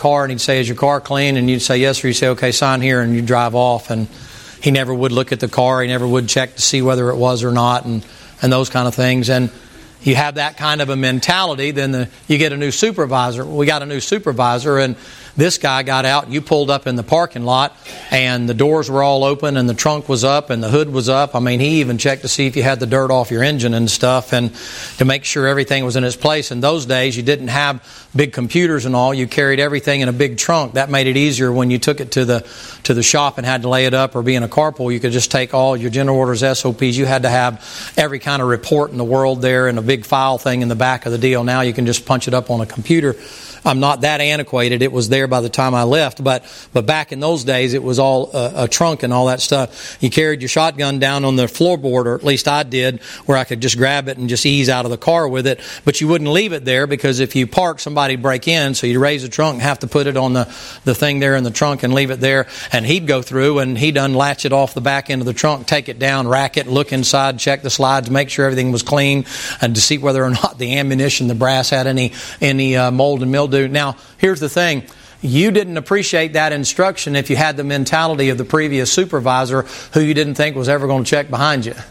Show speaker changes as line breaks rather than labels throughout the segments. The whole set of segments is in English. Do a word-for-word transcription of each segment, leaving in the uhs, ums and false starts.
car and he'd say, "Is your car clean?" And you'd say, "Yes, sir." You'd say, "Okay, sign here," and you'd drive off. And he never would look at the car. He never would check to see whether it was or not, and, and those kind of things. And you have that kind of a mentality, then the, you get a new supervisor. We got a new supervisor, and this guy got out. You pulled up in the parking lot, and the doors were all open, and the trunk was up, and the hood was up. I mean, he even checked to see if you had the dirt off your engine and stuff, and to make sure everything was in its place. In those days, you didn't have big computers and all. You carried everything in a big trunk. That made it easier when you took it to the to the shop and had to lay it up or be in a carpool. You could just take all your general orders, S O Ps. You had to have every kind of report in the world there in a big file thing in the back of the deal. Now you can just punch it up on a computer. I'm not that antiquated. It was there by the time I left. But but back in those days, it was all a, a trunk and all that stuff. You carried your shotgun down on the floorboard, or at least I did, where I could just grab it and just ease out of the car with it. But you wouldn't leave it there, because if you parked, somebody'd break in. So you'd raise the trunk and have to put it on the, the thing there in the trunk and leave it there. And he'd go through and he'd unlatch it off the back end of the trunk, take it down, rack it, look inside, check the slides, make sure everything was clean, and to see whether or not the ammunition, the brass had any, any uh, mold and mildew. Now, here's the thing. You didn't appreciate that instruction if you had the mentality of the previous supervisor who you didn't think was ever going to check behind you.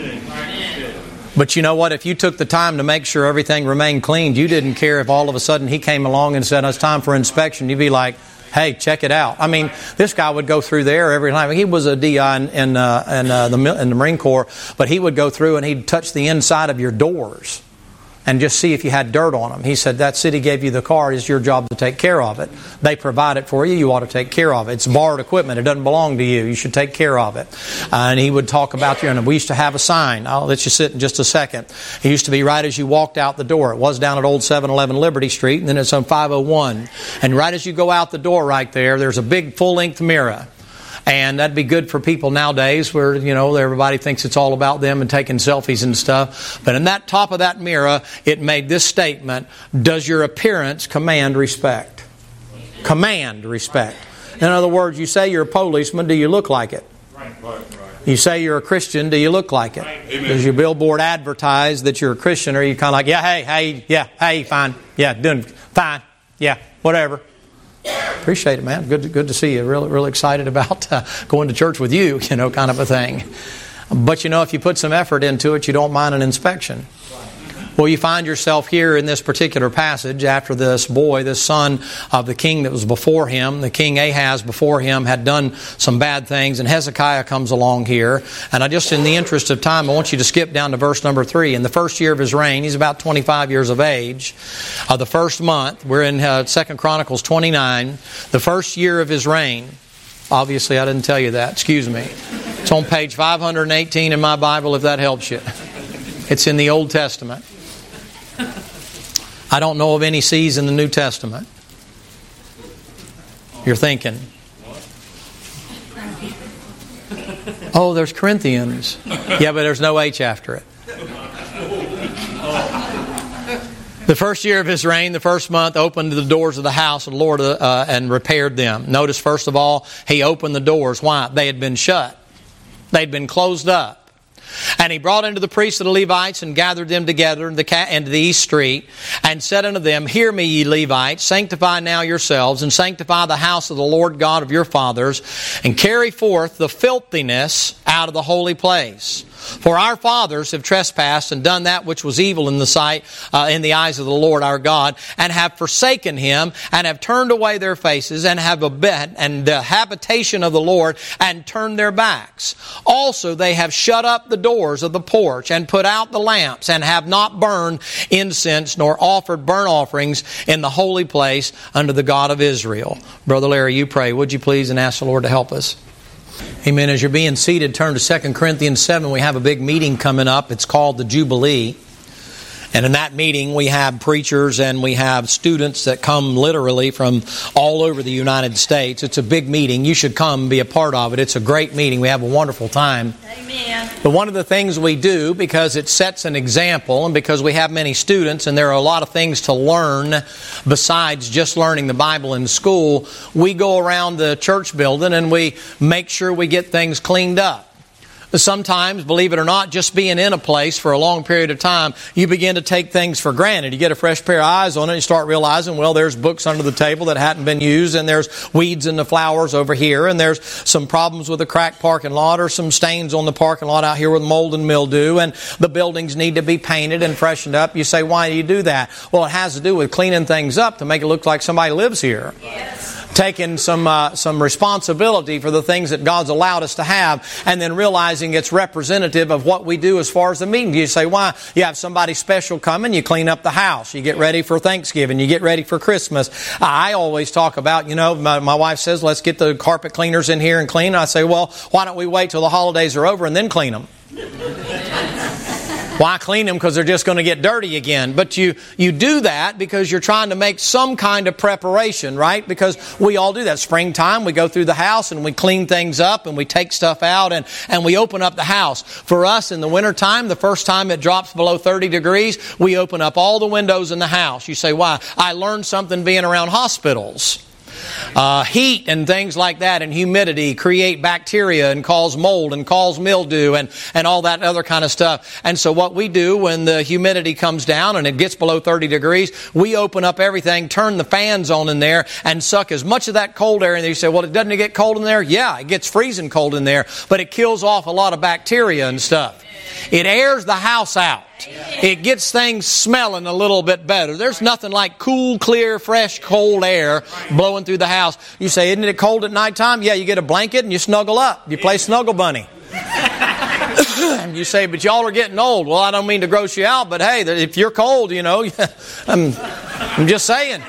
But you know what? If you took the time to make sure everything remained clean, you didn't care if all of a sudden he came along and said, "It's time for inspection." You'd be like, "Hey, check it out." I mean, this guy would go through there every time. He was a D I in, in, uh, in, uh, the, in the Marine Corps, but he would go through and he'd touch the inside of your doors and just see if you had dirt on them. He said, "That city gave you the car. It's your job to take care of it. They provide it for you. You ought to take care of it. It's borrowed equipment. It doesn't belong to you. You should take care of it." Uh, and he would talk about you. And we used to have a sign. I'll let you sit in just a second. It used to be right as you walked out the door. It was down at Old seven eleven Liberty Street, and then it's on five oh one. And right as you go out the door right there, there's a big full-length mirror. And that'd be good for people nowadays where, you know, everybody thinks it's all about them and taking selfies and stuff. But in that top of that mirror, it made this statement: "Does your appearance command respect?" Command respect. In other words, you say you're a policeman, do you look like it? Right, right, right. You say you're a Christian, do you look like it? Right. Does your billboard advertise that you're a Christian, or are you kind of like, "Yeah, hey, hey, yeah, hey, fine, yeah, doing fine, yeah, whatever"? Appreciate it, man. Good to, good to see you. Really, really excited about uh, going to church with you, you know, kind of a thing. But, you know, if you put some effort into it, you don't mind an inspection. Well, you find yourself here in this particular passage after this boy, this son of the king that was before him. The king Ahaz before him had done some bad things, and Hezekiah comes along here. And I just, in the interest of time, I want you to skip down to verse number three. In the first year of his reign, he's about twenty-five years of age. Uh, the first month, we're in uh, Second Chronicles twenty-nine. The first year of his reign. Obviously, I didn't tell you that. Excuse me. It's on page five hundred eighteen in my Bible, if that helps you. It's in the Old Testament. I don't know of any C's in the New Testament. You're thinking, "Oh, there's Corinthians." Yeah, but there's no H after it. The first year of his reign, the first month, opened the doors of the house of the Lord uh, and repaired them. Notice, first of all, he opened the doors. Why? They had been shut. They'd been closed up. And he brought unto the priests of the Levites and gathered them together into the east street and said unto them, "Hear me, ye Levites, sanctify now yourselves and sanctify the house of the Lord God of your fathers, and carry forth the filthiness out of the holy place. For our fathers have trespassed and done that which was evil in the sight, uh, in the eyes of the Lord our God, and have forsaken Him, and have turned away their faces, and have abet and the habitation of the Lord, and turned their backs. Also they have shut up the doors of the porch, and put out the lamps, and have not burned incense, nor offered burnt offerings in the holy place unto the God of Israel." Brother Larry, you pray, would you please, and ask the Lord to help us. Amen. As you're being seated, turn to Second Corinthians seven. We have a big meeting coming up. It's called the Jubilee. And in that meeting, we have preachers and we have students that come literally from all over the United States. It's a big meeting. You should come and be a part of it. It's a great meeting. We have a wonderful time.
Amen.
But one of the things we do, because it sets an example and because we have many students and there are a lot of things to learn besides just learning the Bible in school, we go around the church building and we make sure we get things cleaned up. Sometimes, believe it or not, just being in a place for a long period of time, you begin to take things for granted. You get a fresh pair of eyes on it, and you start realizing, well, there's books under the table that hadn't been used, and there's weeds in the flowers over here, and there's some problems with the cracked parking lot, or some stains on the parking lot out here with mold and mildew, and the buildings need to be painted and freshened up. You say, why do you do that? Well, it has to do with cleaning things up to make it look like somebody lives here. Yes. Taking some uh, some responsibility for the things that God's allowed us to have, and then realizing it's representative of what we do as far as the meeting. You say, why? You have somebody special coming, you clean up the house, you get ready for Thanksgiving, you get ready for Christmas. I always talk about, you know, my, my wife says, let's get the carpet cleaners in here and clean. I say, well, why don't we wait till the holidays are over and then clean them? Why clean them? Because they're just going to get dirty again. But you, you do that because you're trying to make some kind of preparation, right? Because we all do that. Springtime, we go through the house and we clean things up and we take stuff out and, and we open up the house. For us in the wintertime, the first time it drops below thirty degrees, we open up all the windows in the house. You say, why? I learned something being around hospitals. Uh, heat and things like that and humidity create bacteria and cause mold and cause mildew and, and all that other kind of stuff. And so what we do when the humidity comes down and it gets below thirty degrees, we open up everything, turn the fans on in there and suck as much of that cold air in there. You say, well, it doesn't it get cold in there? Yeah, it gets freezing cold in there, but it kills off a lot of bacteria and stuff. It airs the house out. It gets things smelling a little bit better. There's nothing like cool, clear, fresh, cold air blowing through the house. You say, isn't it cold at nighttime? Yeah, you get a blanket and you snuggle up. You play Snuggle Bunny. You say, but y'all are getting old. Well, I don't mean to gross you out, but hey, if you're cold, you know, I'm, I'm just saying.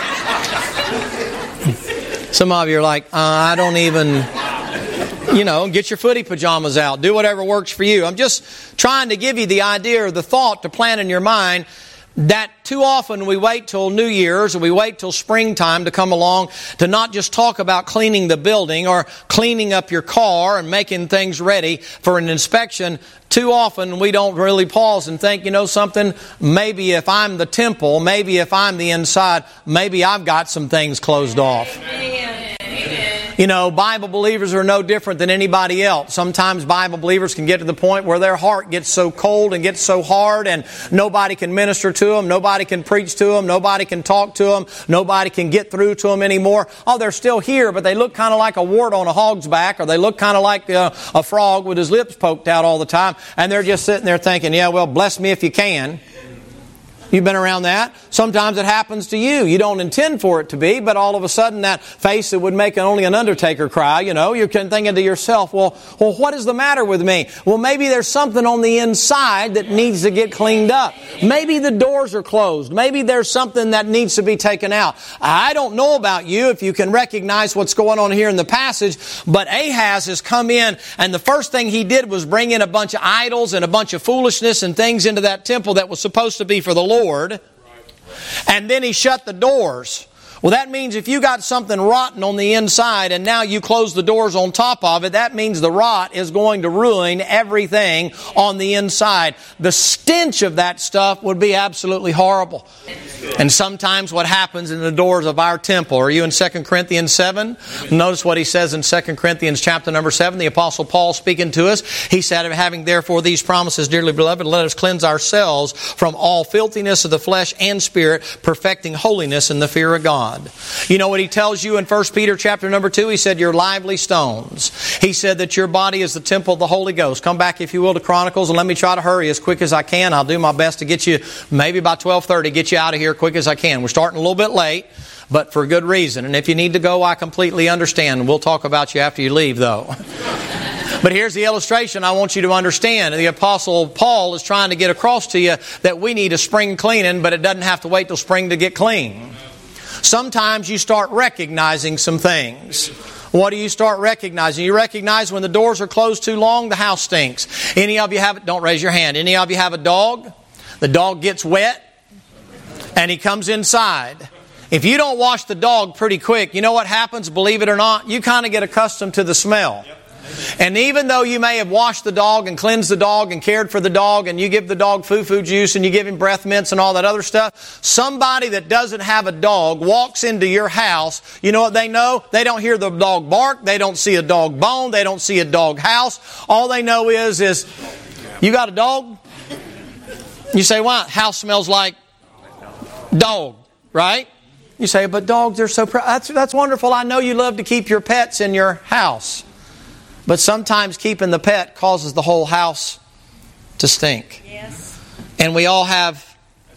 Some of you are like, uh, I don't even... You know, get your footy pajamas out. Do whatever works for you. I'm just trying to give you the idea or the thought to plant in your mind that too often we wait till New Year's or we wait till springtime to come along to not just talk about cleaning the building or cleaning up your car and making things ready for an inspection. Too often we don't really pause and think, you know something, maybe if I'm the temple, maybe if I'm the inside, maybe I've got some things closed off. Amen. You know, Bible believers are no different than anybody else. Sometimes Bible believers can get to the point where their heart gets so cold and gets so hard and nobody can minister to them, nobody can preach to them, nobody can talk to them, nobody can get through to them anymore. Oh, they're still here, but they look kind of like a wart on a hog's back, or they look kind of like a, a frog with his lips poked out all the time, and they're just sitting there thinking, yeah, well, bless me if you can. You've been around that. Sometimes it happens to you. You don't intend for it to be, but all of a sudden that face that would make only an undertaker cry, you know, you're thinking to yourself, well, well, what is the matter with me? Well, maybe there's something on the inside that needs to get cleaned up. Maybe the doors are closed. Maybe there's something that needs to be taken out. I don't know about you if you can recognize what's going on here in the passage, but Ahaz has come in, and the first thing he did was bring in a bunch of idols and a bunch of foolishness and things into that temple that was supposed to be for the Lord. Lord, and then he shut the doors. Well, that means if you got something rotten on the inside and now you close the doors on top of it, that means the rot is going to ruin everything on the inside. The stench of that stuff would be absolutely horrible. And sometimes what happens in the doors of our temple, are you in Second Corinthians seven? Notice what he says in Second Corinthians chapter number seven. The Apostle Paul speaking to us. He said, having therefore these promises, dearly beloved, let us cleanse ourselves from all filthiness of the flesh and spirit, perfecting holiness in the fear of God. You know what he tells you in First Peter chapter number two? He said, you're lively stones. He said that your body is the temple of the Holy Ghost. Come back, if you will, to Chronicles, and let me try to hurry as quick as I can. I'll do my best to get you, maybe by twelve thirty, get you out of here quick as I can. We're starting a little bit late, but for good reason. And if you need to go, I completely understand. We'll talk about you after you leave, though. But here's the illustration I want you to understand. The Apostle Paul is trying to get across to you that we need a spring cleaning, but it doesn't have to wait till spring to get clean. Sometimes you start recognizing some things. What do you start recognizing? You recognize when the doors are closed too long, the house stinks. Any of you have it? Don't raise your hand. Any of you have a dog? The dog gets wet and he comes inside. If you don't wash the dog pretty quick, you know what happens, believe it or not? You kind of get accustomed to the smell. And even though you may have washed the dog and cleansed the dog and cared for the dog and you give the dog foo-foo juice and you give him breath mints and all that other stuff, somebody that doesn't have a dog walks into your house, you know what they know? They don't hear the dog bark, they don't see a dog bone, they don't see a dog house. All they know is, is you got a dog? You say, why? House smells like dog, right? You say, but dogs are so proud. That's, that's wonderful. I know you love to keep your pets in your house. But sometimes keeping the pet causes the whole house to stink. Yes. And we all have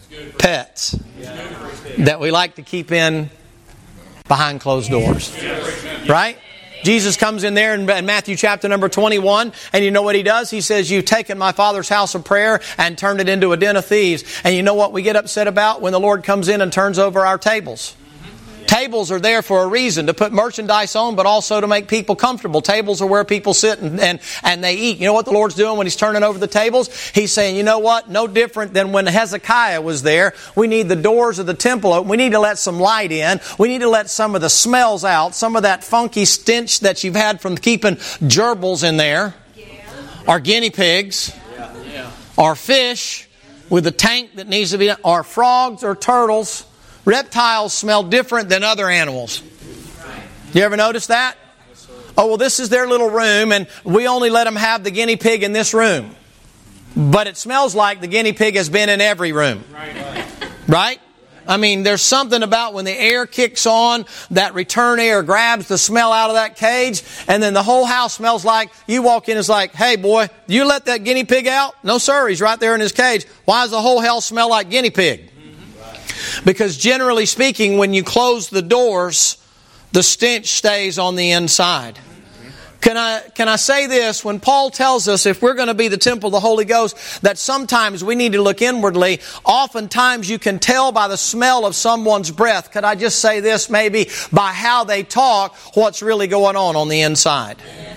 pets that we like to keep in behind closed doors. Right? Jesus comes in there in Matthew chapter number twenty-one, and you know what He does? He says, you've taken my Father's house of prayer and turned it into a den of thieves. And you know what we get upset about when the Lord comes in and turns over our tables? Tables are there for a reason, to put merchandise on, but also to make people comfortable. Tables are where people sit and, and, and they eat. You know what the Lord's doing when He's turning over the tables? He's saying, you know what? No different than when Hezekiah was there. We need the doors of the temple open. We need to let some light in. We need to let some of the smells out, some of that funky stench that you've had from keeping gerbils in there, yeah. Or guinea pigs, yeah. Yeah. Or fish with a tank that needs to be done, or frogs or turtles. Reptiles smell different than other animals. You ever notice that? Oh, well, this is their little room, and we only let them have the guinea pig in this room. But it smells like the guinea pig has been in every room. Right? I mean, there's something about when the air kicks on, that return air grabs the smell out of that cage, and then the whole house smells like, you walk in, it's like, hey boy, you let that guinea pig out? No sir, he's right there in his cage. Why does the whole house smell like guinea pig? Because generally speaking, when you close the doors, the stench stays on the inside. Can I, can I say this? When Paul tells us if we're going to be the temple of the Holy Ghost, that sometimes we need to look inwardly. Oftentimes you can tell by the smell of someone's breath. Could I just say this maybe? By how they talk, what's really going on on the inside.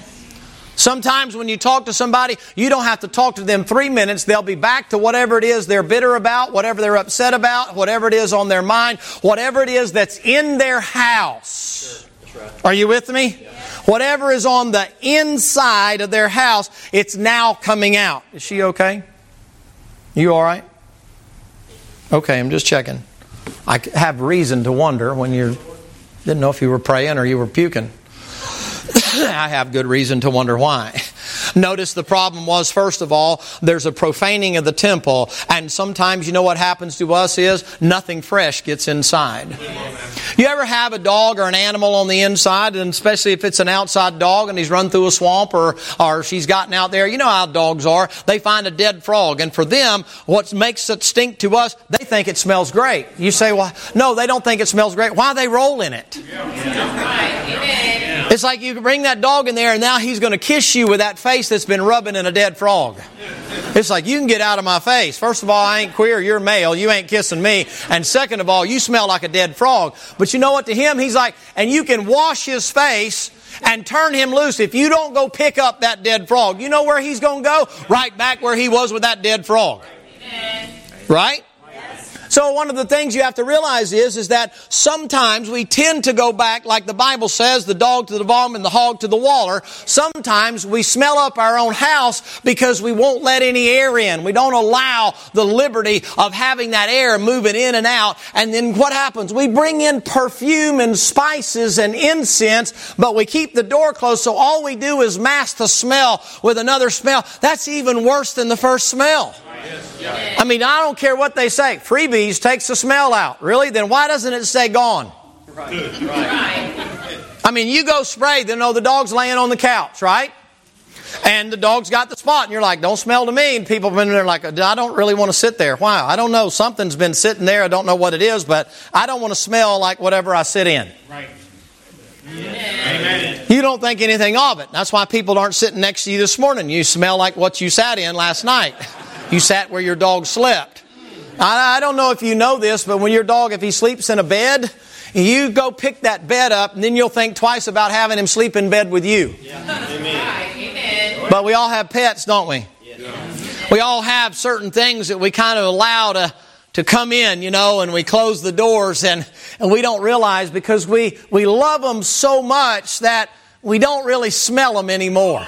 Sometimes when you talk to somebody, you don't have to talk to them three minutes. They'll be back to whatever it is they're bitter about, whatever they're upset about, whatever it is on their mind, whatever it is that's in their house. Sure. Right. Are you with me? Yeah. Whatever is on the inside of their house, it's now coming out. Is she okay? You all right? Okay, I'm just checking. I have reason to wonder when you didn't know if you were praying or you were puking. I have good reason to wonder why. Notice the problem was, first of all, there's a profaning of the temple. And sometimes, you know what happens to us is nothing fresh gets inside. You ever have a dog or an animal on the inside, and especially if it's an outside dog and he's run through a swamp or, or she's gotten out there. You know how dogs are. They find a dead frog. And for them, what makes it stink to us, they think it smells great. You say, well, no, they don't think it smells great. Why do they roll in it? It's like you bring that dog in there and now he's going to kiss you with that face that's been rubbing in a dead frog. It's like, you can get out of my face. First of all, I ain't queer, you're male, you ain't kissing me. And second of all, you smell like a dead frog. But you know what, to him, he's like, and you can wash his face and turn him loose. If you don't go pick up that dead frog, you know where he's going to go? Right back where he was with that dead frog. Right? So one of the things you have to realize is, is that sometimes we tend to go back, like the Bible says, the dog to the bottom and the hog to the water. Sometimes we smell up our own house because we won't let any air in. We don't allow the liberty of having that air moving in and out. And then what happens? We bring in perfume and spices and incense, but we keep the door closed, so all we do is mask the smell with another smell. That's even worse than the first smell. I mean, I don't care what they say. Freebies takes the smell out. Really? Then why doesn't it say gone? Right. Right. I mean, you go spray, then know the dog's laying on the couch, right? And the dog's got the spot, and you're like, don't smell to me. And people have been there like, I don't really want to sit there. Why? I don't know. Something's been sitting there. I don't know what it is, but I don't want to smell like whatever I sit in. Right. Amen. You don't think anything of it. That's why people aren't sitting next to you this morning. You smell like what you sat in last night. You sat where your dog slept. I, I don't know if you know this, but when your dog, if he sleeps in a bed, you go pick that bed up, and then you'll think twice about having him sleep in bed with you. Yeah. Amen. But we all have pets, don't we? Yeah. We all have certain things that we kind of allow to, to come in, you know, and we close the doors, and, and we don't realize because we, we love them so much that we don't really smell them anymore.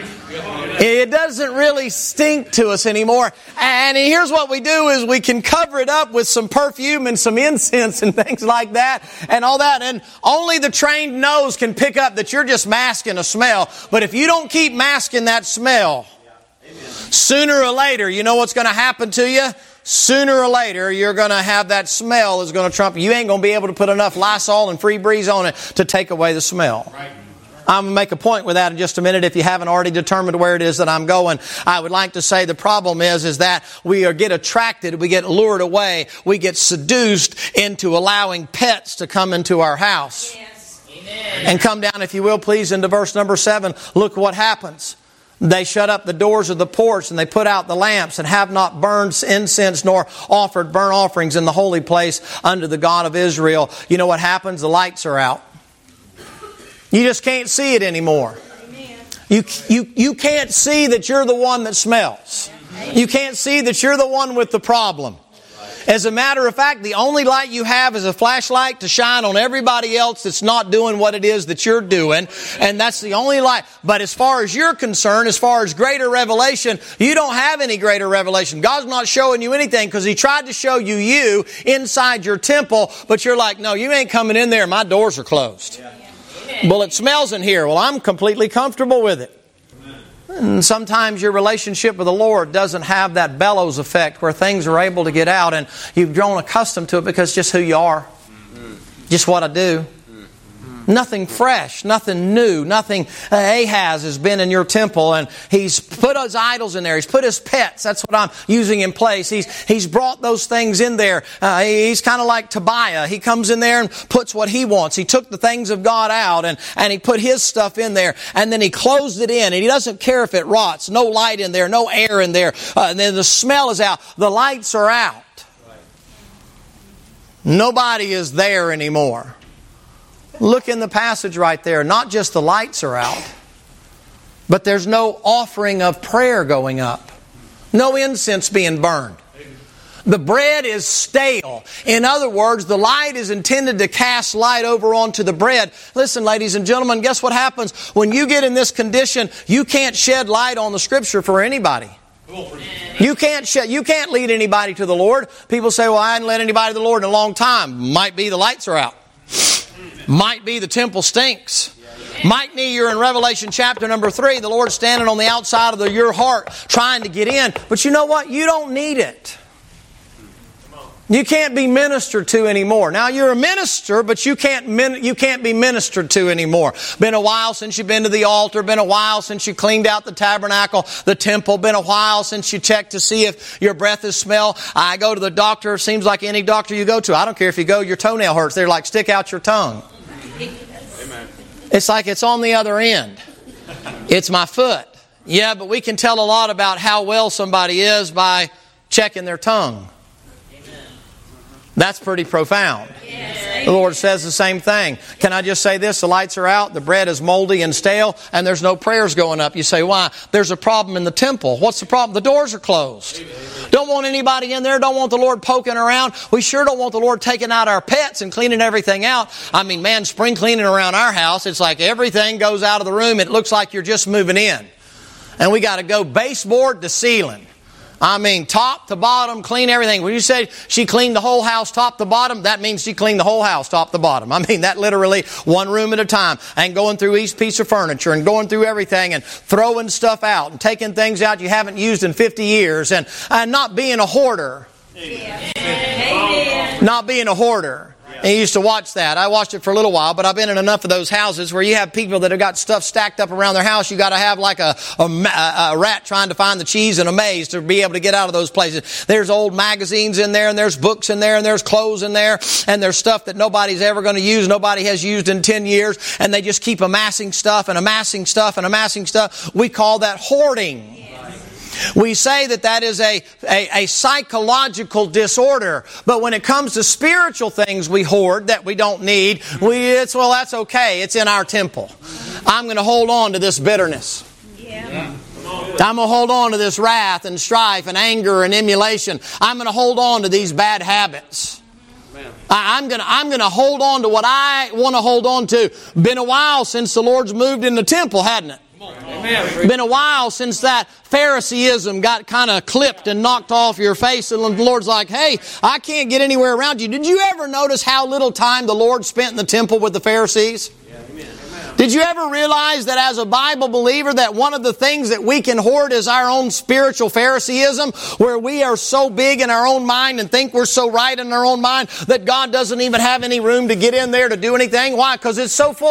It doesn't really stink to us anymore. And here's what we do is we can cover it up with some perfume and some incense and things like that and all that. And only the trained nose can pick up that you're just masking a smell. But if you don't keep masking that smell, sooner or later, you know what's going to happen to you? Sooner or later, you're going to have that smell is going to trump you. You ain't going to be able to put enough Lysol and Febreze on it to take away the smell. Right. I'm going to make a point with that in just a minute. If you haven't already determined where it is that I'm going, I would like to say the problem is, is that we are get attracted, we get lured away, we get seduced into allowing pets to come into our house. Yes. Amen. And come down, if you will, please, into verse number seven. Look what happens. They shut up the doors of the porch and they put out the lamps and have not burned incense nor offered burnt offerings in the holy place unto the God of Israel. You know what happens? The lights are out. You just can't see it anymore. You, you, you can't see that you're the one that smells. You can't see that you're the one with the problem. As a matter of fact, the only light you have is a flashlight to shine on everybody else that's not doing what it is that you're doing. And that's the only light. But as far as you're concerned, as far as greater revelation, you don't have any greater revelation. God's not showing you anything because He tried to show you you inside your temple. But you're like, no, you ain't coming in there. My doors are closed. Well, it smells in here. Well, I'm completely comfortable with it. And sometimes your relationship with the Lord doesn't have that bellows effect where things are able to get out and you've grown accustomed to it because it's just who you are. Just what I do. Nothing fresh, nothing new, nothing. Uh, Ahaz has been in your temple and he's put his idols in there. He's put his pets. That's what I'm using in place. He's he's brought those things in there. Uh, he's kind of like Tobiah. He comes in there and puts what he wants. He took the things of God out and, and he put his stuff in there and then he closed it in and he doesn't care if it rots. No light in there, no air in there. Uh, and then the smell is out. The lights are out. Nobody is there anymore. Look in the passage right there. Not just the lights are out, but there's no offering of prayer going up. No incense being burned. The bread is stale. In other words, the light is intended to cast light over onto the bread. Listen, ladies and gentlemen, guess what happens? When you get in this condition, you can't shed light on the Scripture for anybody. You can't shed, you can't lead anybody to the Lord. People say, well, I hadn't led anybody to the Lord in a long time. Might be the lights are out. Might be the temple stinks. Might be you're in Revelation chapter number three. The Lord's standing on the outside of the, your heart trying to get in. But you know what? You don't need it. You can't be ministered to anymore. Now you're a minister, but you can't min, you can't be ministered to anymore. Been a while since you've been to the altar. Been a while since you cleaned out the tabernacle, the temple. Been a while since you checked to see if your breath is smell. I go to the doctor. Seems like any doctor you go to. I don't care if you go, your toenail hurts. They're like, stick out your tongue. Amen. It's like it's on the other end. It's my foot. Yeah, but we can tell a lot about how well somebody is by checking their tongue. That's pretty profound. Yes. The Lord says the same thing. Can I just say this? The lights are out, the bread is moldy and stale, and there's no prayers going up. You say, why? There's a problem in the temple. What's the problem? The doors are closed. Don't want anybody in there. Don't want the Lord poking around. We sure don't want the Lord taking out our pets and cleaning everything out. I mean, man, spring cleaning around our house, it's like everything goes out of the room. It looks like you're just moving in. And we got to go baseboard to ceiling. I mean, top to bottom, clean everything. When you say she cleaned the whole house top to bottom, that means she cleaned the whole house top to bottom. I mean, that literally one room at a time. And going through each piece of furniture and going through everything and throwing stuff out and taking things out you haven't used in fifty years and, and not being a hoarder. Amen. Amen. Not being a hoarder. And you used to watch that. I watched it for a little while, but I've been in enough of those houses where you have people that have got stuff stacked up around their house. You got to have like a, a, a rat trying to find the cheese in a maze to be able to get out of those places. There's old magazines in there, and there's books in there, and there's clothes in there, and there's stuff that nobody's ever going to use, nobody has used in ten years, and they just keep amassing stuff and amassing stuff and amassing stuff. We call that hoarding. We say that that is a, a, a psychological disorder. But when it comes to spiritual things we hoard that we don't need, we, it's, well, that's okay. It's in our temple. I'm going to hold on to this bitterness. Yeah. I'm going to hold on to this wrath and strife and anger and emulation. I'm going to hold on to these bad habits. I, I'm gonna, I'm gonna hold on to what I want to hold on to. Been a while since the Lord's moved in the temple, hadn't it? Amen. Been a while since that Phariseeism got kind of clipped and knocked off your face, and the Lord's like, hey, I can't get anywhere around you. Did you ever notice how little time the Lord spent in the temple with the Pharisees? Yeah, amen. Did you ever realize that as a Bible believer that one of the things that we can hoard is our own spiritual Phariseeism, where we are so big in our own mind and think we're so right in our own mind that God doesn't even have any room to get in there to do anything? Why? Because it's so full